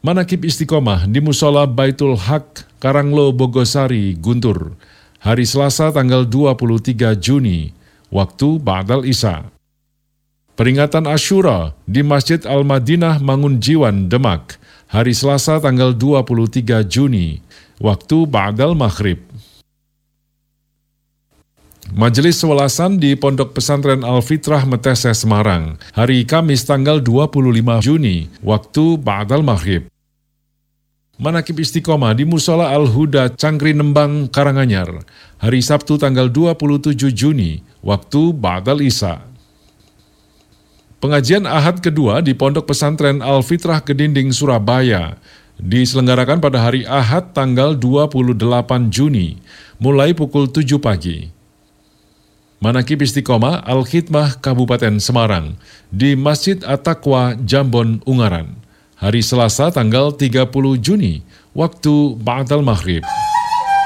Manakib Istiqomah di Musola Baitul Haq, Karanglo, Bogosari, Guntur. Hari Selasa tanggal 23 Juni, waktu Ba'dal Isya. Peringatan Asyura di Masjid Al-Madinah Mangunjiwan, Demak. Hari Selasa tanggal 23 Juni, waktu Ba'dal Maghrib. Majelis Sewelasan di Pondok Pesantren Al-Fitrah Metese, Semarang. Hari Kamis tanggal 25 Juni, waktu Ba'dal Maghrib. Manakib Istiqomah di Musola Al-Huda, Cangkri Nembang, Karanganyar. Hari Sabtu tanggal 27 Juni, waktu Ba'dal Isya. Pengajian Ahad kedua di Pondok Pesantren Al-Fitrah Kedinding, Surabaya diselenggarakan pada hari Ahad tanggal 28 Juni, mulai pukul 7 pagi. Manakib Istiqomah Al-Khidmah Kabupaten Semarang di Masjid At-Taqwa, Jambon, Ungaran. Hari Selasa tanggal 30 Juni, waktu Ba'dal Maghrib.